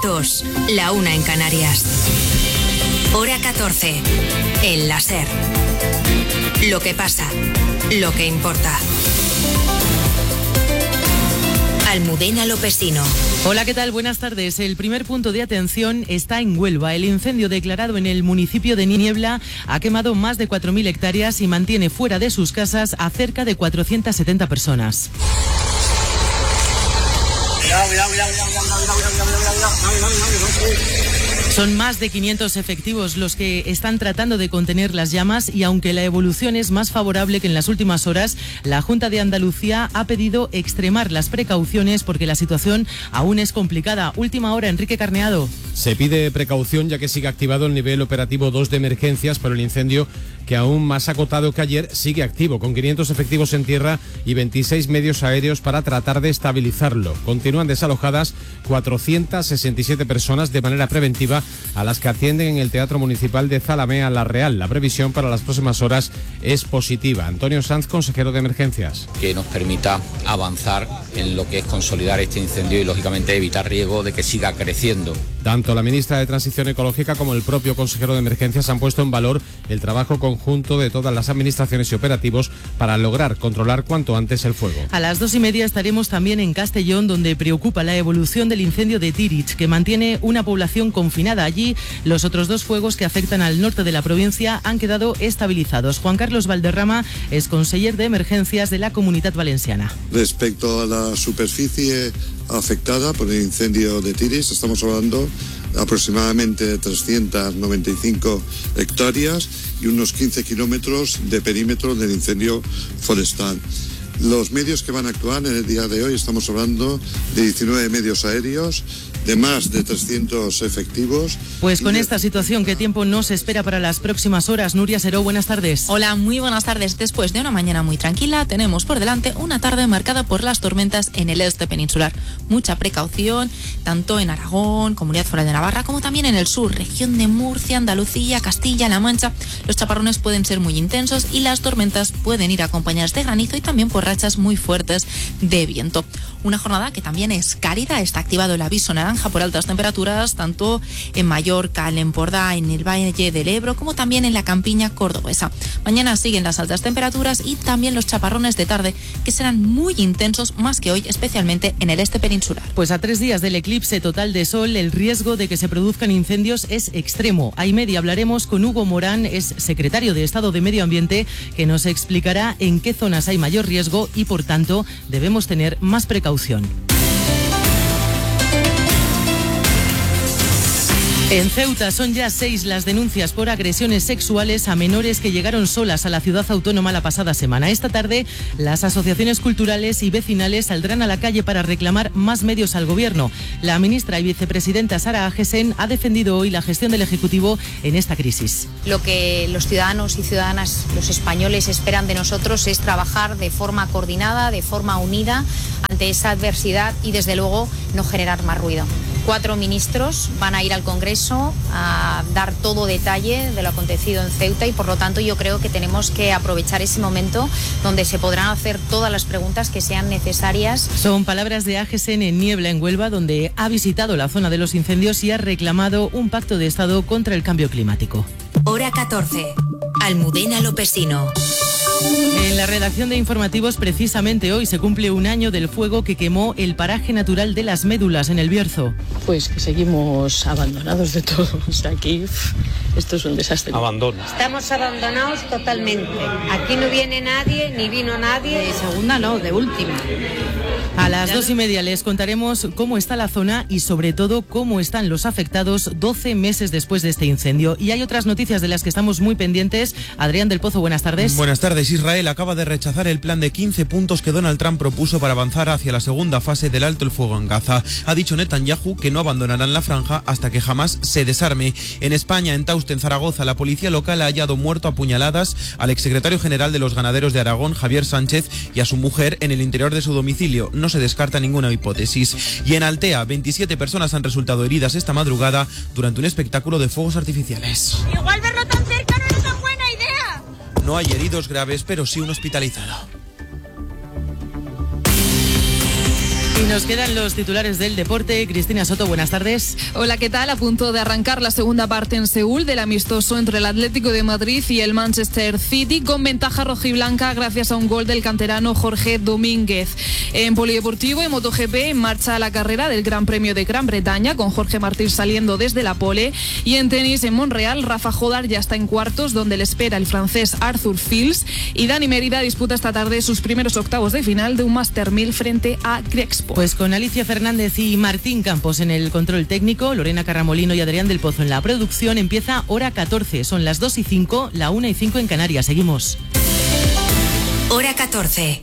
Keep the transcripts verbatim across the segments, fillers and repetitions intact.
dos, la una en Canarias. Hora catorce, en la SER. Lo que pasa, lo que importa. Almudena Lopesino. Hola, ¿qué tal? Buenas tardes. El primer punto de atención está en Huelva. El incendio declarado en el municipio de Niebla ha quemado más de cuatro mil hectáreas y mantiene fuera de sus casas a cerca de cuatrocientas setenta personas. Son más de quinientos efectivos los que están tratando de contener las llamas y aunque la evolución es más favorable que en las últimas horas, la Junta de Andalucía ha pedido extremar las precauciones porque la situación aún es complicada. Última hora, Enrique Carneado. Se pide precaución ya que sigue activado el nivel operativo dos de emergencias, pero el incendio, que aún más acotado que ayer, sigue activo, con quinientos efectivos en tierra y veintiséis medios aéreos para tratar de estabilizarlo. Continúan desalojadas cuatrocientas sesenta y siete personas de manera preventiva, a las que atienden en el Teatro Municipal de Zalamea La Real. La previsión para las próximas horas es positiva. Antonio Sanz, consejero de Emergencias. Que nos permita avanzar en lo que es consolidar este incendio y, lógicamente, evitar riesgo de que siga creciendo. Tanto la ministra de Transición Ecológica como el propio consejero de Emergencias han puesto en valor el trabajo conjunto de todas las administraciones y operativos para lograr controlar cuanto antes el fuego. A las dos y media estaremos también en Castellón, donde preocupa la evolución del incendio de Tirich, que mantiene una población confinada. Allí, los otros dos fuegos que afectan al norte de la provincia han quedado estabilizados. Juan Carlos Valderrama es conseller de Emergencias de la Comunitat Valenciana. Respecto a la superficie afectada por el incendio de Tirich, estamos hablando aproximadamente trescientas noventa y cinco hectáreas y unos quince kilómetros de perímetro del incendio forestal. Los medios que van a actuar en el día de hoy, estamos hablando de diecinueve medios aéreos, de más de trescientos efectivos. Pues con esta situación, ¿qué tiempo nos espera para las próximas horas? Nuria Seró, buenas tardes. Hola, muy buenas tardes. Después de una mañana muy tranquila, tenemos por delante una tarde marcada por las tormentas en el este peninsular. Mucha precaución, tanto en Aragón, Comunidad Foral de Navarra, como también en el sur, región de Murcia, Andalucía, Castilla-La Mancha. Los chaparrones pueden ser muy intensos y las tormentas pueden ir acompañadas de granizo y también por rachas muy fuertes de viento. Una jornada que también es cálida. Está activado el aviso naranja por altas temperaturas, tanto en Mallorca, en Empordà, en el Valle del Ebro, como también en la campiña cordobesa. Mañana siguen las altas temperaturas y también los chaparrones de tarde, que serán muy intensos, más que hoy, especialmente en el este peninsular. Pues a tres días del eclipse total de sol, el riesgo de que se produzcan incendios es extremo. A y media hablaremos con Hugo Morán, es secretario de Estado de Medio Ambiente, que nos explicará en qué zonas hay mayor riesgo y, por tanto, debemos tener más precaución. En Ceuta son ya seis las denuncias por agresiones sexuales a menores que llegaron solas a la ciudad autónoma la pasada semana. Esta tarde, las asociaciones culturales y vecinales saldrán a la calle para reclamar más medios al gobierno. La ministra y vicepresidenta Sara Agesen ha defendido hoy la gestión del Ejecutivo en esta crisis. Lo que los ciudadanos y ciudadanas, los españoles, esperan de nosotros es trabajar de forma coordinada, de forma unida ante esa adversidad y, desde luego, no generar más ruido. Cuatro ministros van a ir al Congreso a dar todo detalle de lo acontecido en Ceuta y, por lo tanto, yo creo que tenemos que aprovechar ese momento donde se podrán hacer todas las preguntas que sean necesarias. Son palabras de Agesen en Niebla, en Huelva, donde ha visitado la zona de los incendios y ha reclamado un pacto de Estado contra el cambio climático. Hora catorce, Almudena Lopesino. En la redacción de informativos, precisamente hoy se cumple un año del fuego que quemó el paraje natural de Las Médulas en El Bierzo. Pues que seguimos abandonados de todo. O sea, aquí esto es un desastre. Abandono. Estamos abandonados totalmente. Aquí no viene nadie, ni vino nadie. De segunda no, de última. A las dos y media les contaremos cómo está la zona y, sobre todo, cómo están los afectados doce meses después de este incendio. Y hay otras noticias de las que estamos muy pendientes. Adrián del Pozo, buenas tardes. Buenas tardes. Israel acaba de rechazar el plan de quince puntos que Donald Trump propuso para avanzar hacia la segunda fase del alto el fuego en Gaza. Ha dicho Netanyahu que no abandonarán la franja hasta que jamás se desarme. En España, en Tauste, en Zaragoza, la policía local ha hallado muerto a puñaladas al exsecretario general de los ganaderos de Aragón, Javier Sánchez, y a su mujer en el interior de su domicilio. No se descarta ninguna hipótesis. Y en Altea, veintisiete personas han resultado heridas esta madrugada durante un espectáculo de fuegos artificiales. Igual verlo tan cerca no es tan buena idea. No hay heridos graves, pero sí un hospitalizado. Y nos quedan los titulares del deporte. Cristina Soto, buenas tardes. Hola, ¿qué tal? A punto de arrancar la segunda parte en Seúl del amistoso entre el Atlético de Madrid y el Manchester City, con ventaja rojiblanca gracias a un gol del canterano Jorge Domínguez. En polideportivo y MotoGP, en marcha la carrera del Gran Premio de Gran Bretaña, con Jorge Martín saliendo desde la pole. Y en tenis, en Montreal, Rafa Jodar ya está en cuartos, donde le espera el francés Arthur Fils. Y Dani Mérida disputa esta tarde sus primeros octavos de final de un Master mil frente a Grexpo. Pues con Alicia Fernández y Martín Campos en el control técnico, Lorena Carramolino y Adrián del Pozo en la producción, empieza Hora catorce. Son las dos y cinco, la una y cinco en Canarias. Seguimos. Hora catorce.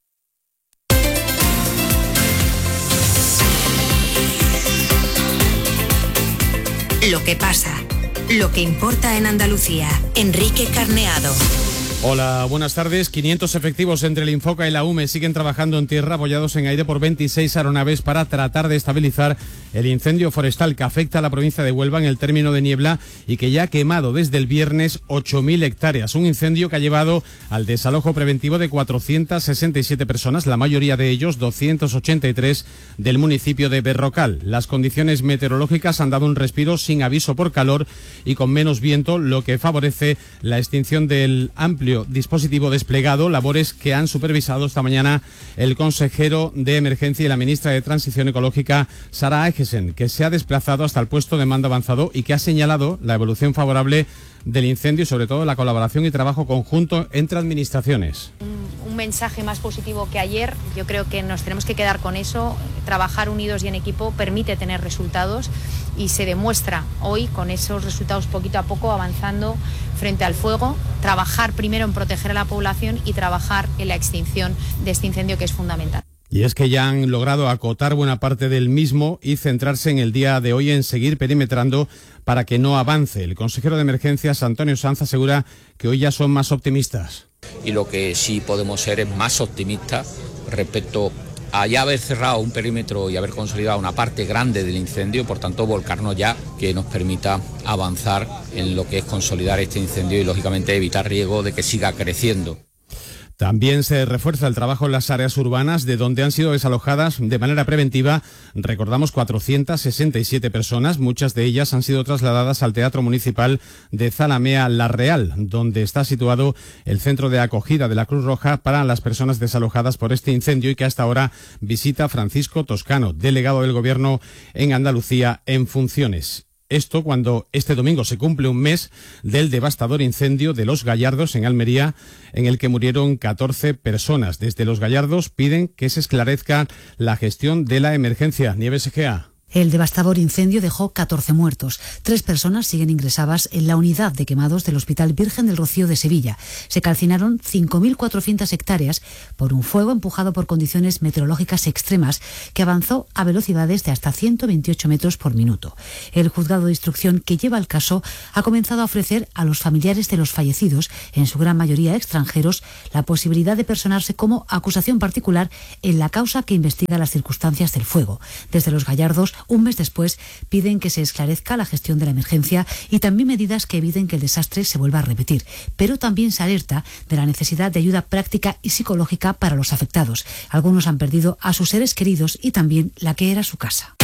Lo que pasa, lo que importa en Andalucía. Enrique Carneado. Hola, buenas tardes. quinientos efectivos entre el Infoca y la U M E siguen trabajando en tierra, apoyados en aire por veintiséis aeronaves para tratar de estabilizar el incendio forestal que afecta a la provincia de Huelva en el término de Niebla y que ya ha quemado desde el viernes ocho mil hectáreas. Un incendio que ha llevado al desalojo preventivo de cuatrocientas sesenta y siete personas, la mayoría de ellos, doscientos ochenta y tres, del municipio de Berrocal. Las condiciones meteorológicas han dado un respiro sin aviso por calor y con menos viento, lo que favorece la extinción del amplio dispositivo desplegado, labores que han supervisado esta mañana el consejero de Emergencia y la ministra de Transición Ecológica, Sara Egesen, que se ha desplazado hasta el puesto de mando avanzado y que ha señalado la evolución favorable del incendio y sobre todo la colaboración y trabajo conjunto entre administraciones. Un, un mensaje más positivo que ayer. Yo creo que nos tenemos que quedar con eso. Trabajar unidos y en equipo permite tener resultados y se demuestra hoy con esos resultados poquito a poco avanzando frente al fuego. Trabajar primero en proteger a la población y trabajar en la extinción de este incendio, que es fundamental. Y es que ya han logrado acotar buena parte del mismo y centrarse en el día de hoy en seguir perimetrando para que no avance. El consejero de Emergencias, Antonio Sanz, asegura que hoy ya son más optimistas. Y lo que sí podemos ser es más optimistas respecto a ya haber cerrado un perímetro y haber consolidado una parte grande del incendio, por tanto volcarnos ya, que nos permita avanzar en lo que es consolidar este incendio y lógicamente evitar riesgo de que siga creciendo. También se refuerza el trabajo en las áreas urbanas de donde han sido desalojadas de manera preventiva, recordamos, cuatrocientas sesenta y siete personas. Muchas de ellas han sido trasladadas al Teatro Municipal de Zalamea La Real, donde está situado el centro de acogida de la Cruz Roja para las personas desalojadas por este incendio y que hasta ahora visita Francisco Toscano, delegado del Gobierno en Andalucía en funciones. Esto cuando este domingo se cumple un mes del devastador incendio de Los Gallardos en Almería, en el que murieron catorce personas. Desde Los Gallardos piden que se esclarezca la gestión de la emergencia. Nieves Egea. El devastador incendio dejó catorce muertos. Tres personas siguen ingresadas en la unidad de quemados del Hospital Virgen del Rocío de Sevilla. Se calcinaron cinco mil cuatrocientas hectáreas por un fuego empujado por condiciones meteorológicas extremas que avanzó a velocidades de hasta ciento veintiocho metros por minuto. El juzgado de instrucción que lleva el caso ha comenzado a ofrecer a los familiares de los fallecidos, en su gran mayoría extranjeros, la posibilidad de personarse como acusación particular en la causa que investiga las circunstancias del fuego. Desde Los Gallardos, un mes después, piden que se esclarezca la gestión de la emergencia y también medidas que eviten que el desastre se vuelva a repetir. Pero también se alerta de la necesidad de ayuda práctica y psicológica para los afectados. Algunos han perdido a sus seres queridos y también la que era su casa.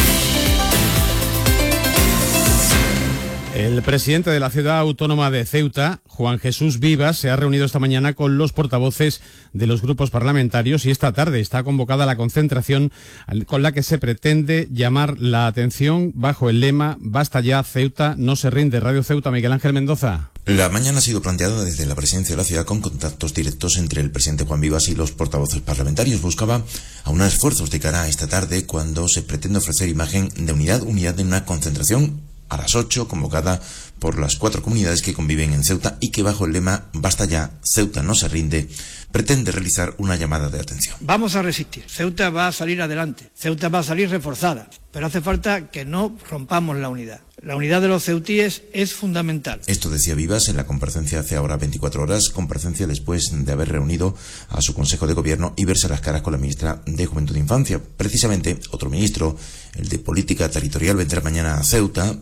El presidente de la ciudad autónoma de Ceuta, Juan Jesús Vivas, se ha reunido esta mañana con los portavoces de los grupos parlamentarios y esta tarde está convocada la concentración con la que se pretende llamar la atención bajo el lema «Basta ya, Ceuta no se rinde». Radio Ceuta, Miguel Ángel Mendoza. La mañana ha sido planteada desde la presidencia de la ciudad con contactos directos entre el presidente Juan Vivas y los portavoces parlamentarios. Buscaba aunar esfuerzos de cara a esta tarde cuando se pretende ofrecer imagen de unidad, unidad en una concentración a las ocho, convocada por las cuatro comunidades que conviven en Ceuta y que bajo el lema «Basta ya, Ceuta no se rinde», pretende realizar una llamada de atención. Vamos a resistir. Ceuta va a salir adelante. Ceuta va a salir reforzada. Pero hace falta que no rompamos la unidad. La unidad de los ceutíes es fundamental. Esto decía Vivas en la comparecencia hace ahora veinticuatro horas, comparecencia después de haber reunido a su Consejo de Gobierno y verse las caras con la ministra de Juventud e Infancia. Precisamente, otro ministro, el de Política Territorial, vendrá mañana a Ceuta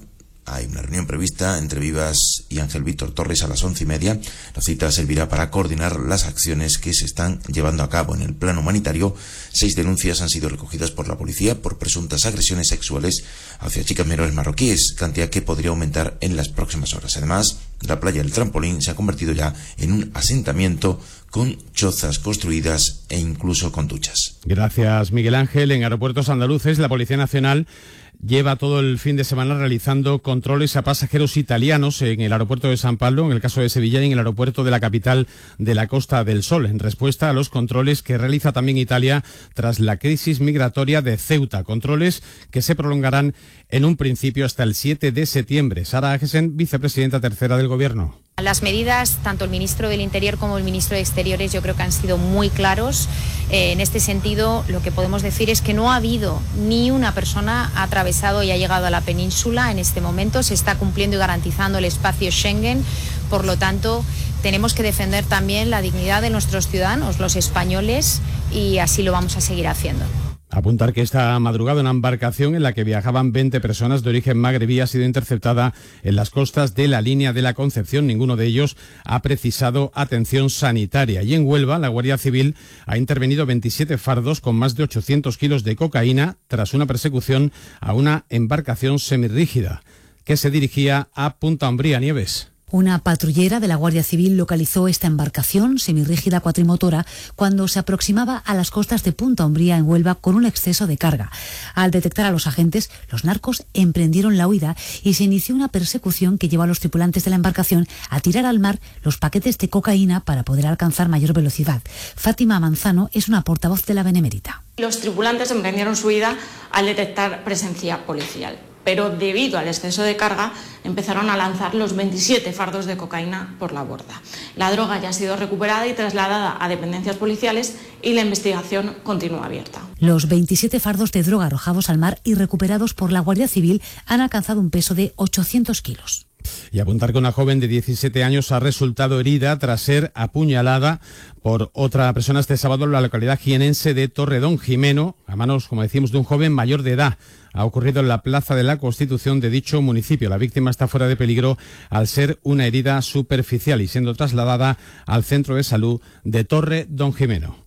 Hay una reunión prevista entre Vivas y Ángel Víctor Torres a las once y media. La cita servirá para coordinar las acciones que se están llevando a cabo. En el plano humanitario, seis denuncias han sido recogidas por la policía por presuntas agresiones sexuales hacia chicas menores marroquíes, cantidad que podría aumentar en las próximas horas. Además, la playa del Trampolín se ha convertido ya en un asentamiento con chozas construidas e incluso con duchas. Gracias, Miguel Ángel. En aeropuertos andaluces, la Policía Nacional lleva todo el fin de semana realizando controles a pasajeros italianos en el aeropuerto de San Pablo, en el caso de Sevilla, y en el aeropuerto de la capital de la Costa del Sol, en respuesta a los controles que realiza también Italia tras la crisis migratoria de Ceuta. Controles que se prolongarán en un principio hasta el siete de septiembre. Sara Agesen, vicepresidenta tercera del Gobierno. Las medidas, tanto el ministro del Interior como el ministro de Exteriores, yo creo que han sido muy claros. Eh, en este sentido, lo que podemos decir es que no ha habido ni una persona ha atravesado y ha llegado a la península en este momento. Se está cumpliendo y garantizando el espacio Schengen. Por lo tanto, tenemos que defender también la dignidad de nuestros ciudadanos, los españoles, y así lo vamos a seguir haciendo. Apuntar que esta madrugada una embarcación en la que viajaban veinte personas de origen magrebí ha sido interceptada en las costas de la Línea de la Concepción. Ninguno de ellos ha precisado atención sanitaria. Y en Huelva, la Guardia Civil ha intervenido veintisiete fardos con más de ochocientos kilos de cocaína tras una persecución a una embarcación semirrígida que se dirigía a Punta Umbría. Nieves. Una patrullera de la Guardia Civil localizó esta embarcación semirrígida cuatrimotora cuando se aproximaba a las costas de Punta Umbría, en Huelva, con un exceso de carga. Al detectar a los agentes, los narcos emprendieron la huida y se inició una persecución que llevó a los tripulantes de la embarcación a tirar al mar los paquetes de cocaína para poder alcanzar mayor velocidad. Fátima Manzano es una portavoz de la Benemérita. Los tripulantes emprendieron su huida al detectar presencia policial, pero debido al exceso de carga empezaron a lanzar los veintisiete fardos de cocaína por la borda. La droga ya ha sido recuperada y trasladada a dependencias policiales y la investigación continúa abierta. Los veintisiete fardos de droga arrojados al mar y recuperados por la Guardia Civil han alcanzado un peso de ochocientos kilos. Y apuntar que una joven de diecisiete años ha resultado herida tras ser apuñalada por otra persona este sábado en la localidad jienense de Torredonjimeno, a manos, como decimos, de un joven mayor de edad. Ha ocurrido en la Plaza de la Constitución de dicho municipio. La víctima está fuera de peligro al ser una herida superficial y siendo trasladada al centro de salud de Torredonjimeno.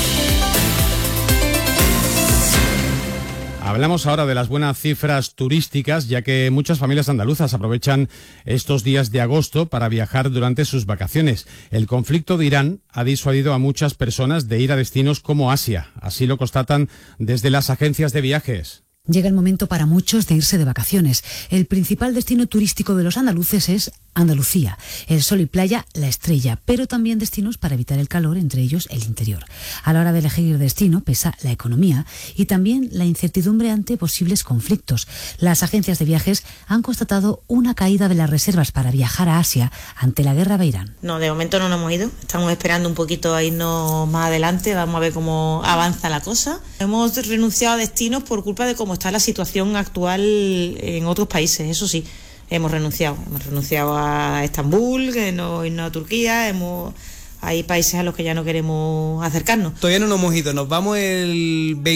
Hablamos ahora de las buenas cifras turísticas, ya que muchas familias andaluzas aprovechan estos días de agosto para viajar durante sus vacaciones. El conflicto de Irán ha disuadido a muchas personas de ir a destinos como Asia. Así lo constatan desde las agencias de viajes. Llega el momento para muchos de irse de vacaciones. El principal destino turístico de los andaluces es Andalucía. El sol y playa, la estrella, pero también destinos para evitar el calor, entre ellos el interior. A la hora de elegir destino pesa la economía y también la incertidumbre ante posibles conflictos. Las agencias de viajes han constatado una caída de las reservas para viajar a Asia ante la guerra de Irán. No, de momento no nos hemos ido. Estamos esperando un poquito a irnos más adelante. Vamos a ver cómo avanza la cosa. Hemos renunciado a destinos por culpa de cómo está la situación actual en otros países, eso sí. Hemos renunciado, hemos renunciado a Estambul, que no irnos a Turquía, hemos hay países a los que ya no queremos acercarnos. Todavía no nos hemos ido, nos vamos el veinte